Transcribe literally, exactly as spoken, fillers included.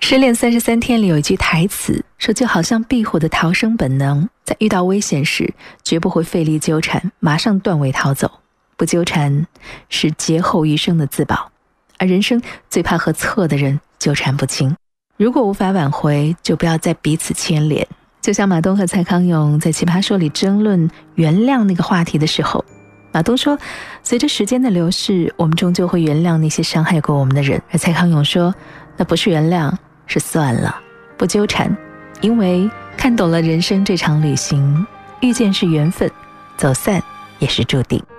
失恋三十三天里有一句台词说，就好像壁虎的逃生本能，在遇到危险时绝不会费力纠缠，马上断尾逃走。不纠缠是劫后余生的自保，而人生最怕和错的人纠缠不清。如果无法挽回，就不要再彼此牵连。就像马东和蔡康永在奇葩说里争论原谅那个话题的时候，马东说，随着时间的流逝，我们终究会原谅那些伤害过我们的人。而蔡康永说，那不是原谅，是算了，不纠缠，因为看懂了人生这场旅行，遇见是缘分，走散也是注定。